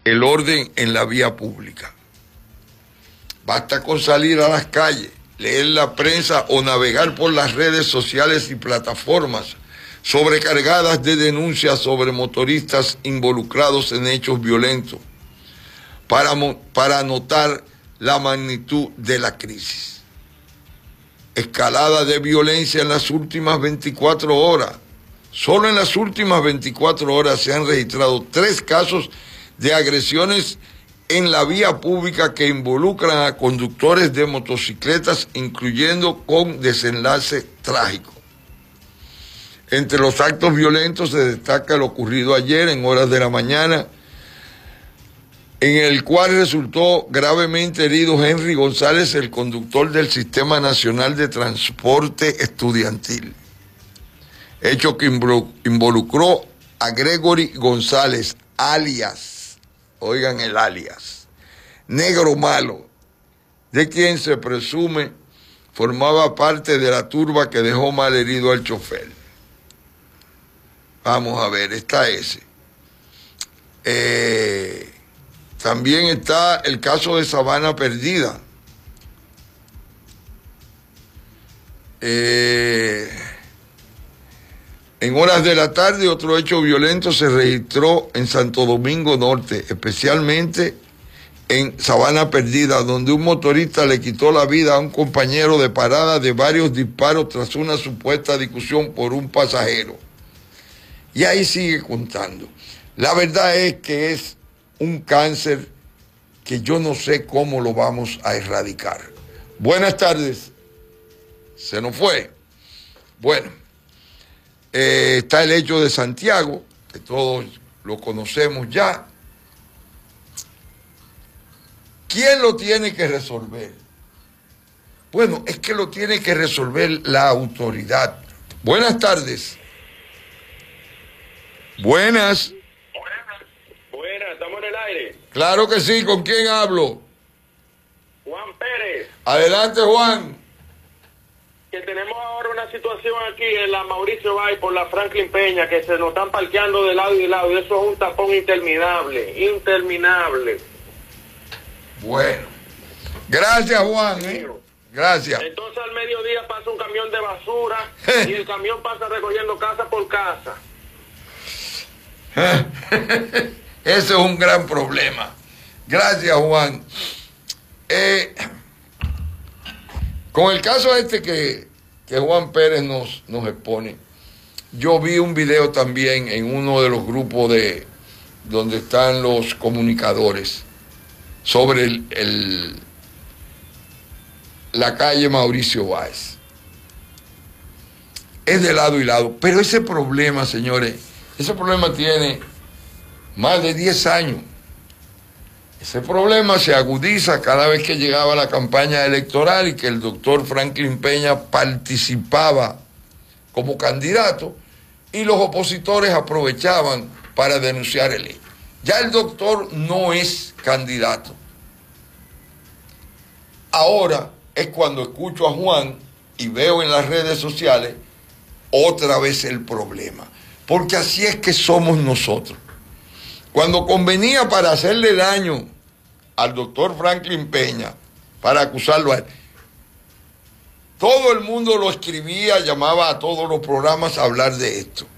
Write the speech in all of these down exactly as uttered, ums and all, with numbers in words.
el orden en la vía pública. Basta con salir a las calles, leer la prensa o navegar por las redes sociales y plataformas sobrecargadas de denuncias sobre motoristas involucrados en hechos violentos para, para notar la magnitud de la crisis. Escalada de violencia en las últimas veinticuatro horas. Solo en las últimas veinticuatro horas se han registrado tres casos de agresiones en la vía pública que involucran a conductores de motocicletas, incluyendo con desenlace trágico. Entre los actos violentos se destaca lo ocurrido ayer en horas de la mañana, en el cual resultó gravemente herido Henry González, el conductor del Sistema Nacional de Transporte Estudiantil. Hecho que involucró a Gregory González, alias, oigan el alias, Negro Malo, de quien se presume formaba parte de la turba que dejó mal herido al chofer. Vamos a ver, está ese. Eh, también está el caso de Sabana Perdida. Eh, en horas de la tarde, otro hecho violento se registró en Santo Domingo Norte, especialmente en Sabana Perdida, donde un motorista le quitó la vida a un compañero de parada de varios disparos tras una supuesta discusión por un pasajero. Y ahí sigue contando. La verdad es que es un cáncer que yo no sé cómo lo vamos a erradicar. Buenas tardes. Se nos fue. Bueno, eh, está el hecho de Santiago, que todos lo conocemos ya. ¿Quién lo tiene que resolver? Bueno, es que lo tiene que resolver la autoridad. Buenas tardes. Buenas. Buenas, ¿estamos en el aire? Claro que sí, ¿con quién hablo? Juan Pérez. Adelante, Juan. Que tenemos ahora una situación aquí en la Mauricio Bay por la Franklin Peña, que se nos están parqueando de lado y de lado, y eso es un tapón interminable, interminable. Bueno, gracias, Juan, ¿eh? Gracias. Entonces al mediodía pasa un camión de basura y el camión pasa recogiendo casa por casa. Ese es un gran problema. Gracias, Juan. Eh, con el caso este que, que Juan Pérez nos, nos expone, yo vi un video también en uno de los grupos de donde están los comunicadores sobre el, el, la calle Mauricio Báez. Es de lado y lado, pero ese problema, señores, ese problema tiene más de diez años. Ese problema se agudiza cada vez que llegaba la campaña electoral y que el doctor Franklin Peña participaba como candidato y los opositores aprovechaban para denunciar el hecho. Ya el doctor no es candidato. Ahora es cuando escucho a Juan y veo en las redes sociales otra vez el problema. Porque así es que somos nosotros. Cuando convenía para hacerle daño al doctor Franklin Peña, para acusarlo a él, todo el mundo lo escribía, llamaba a todos los programas a hablar de esto.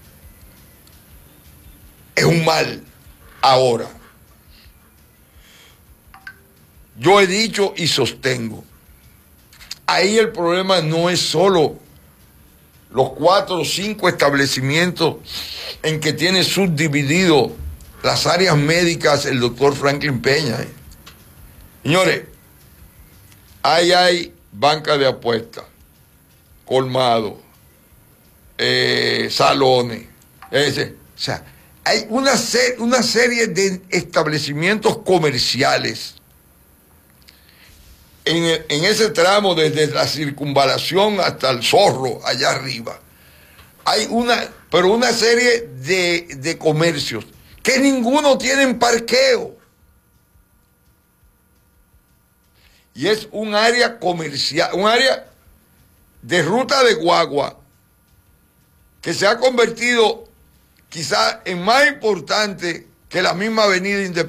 Es un mal ahora. Yo he dicho y sostengo, ahí el problema no es solo los cuatro o cinco establecimientos en que tiene subdividido las áreas médicas el doctor Franklin Peña. ¿eh? Señores, ahí hay banca de apuestas, colmado, eh, salones, ese, o sea, hay una, ser, una serie de establecimientos comerciales en, el, en ese tramo desde la circunvalación hasta el Zorro, allá arriba. Hay una, pero una serie de, de comercios que ninguno tiene parqueo. Y es un área comercial, un área de ruta de guagua que se ha convertido quizás en más importante que la misma avenida Independencia.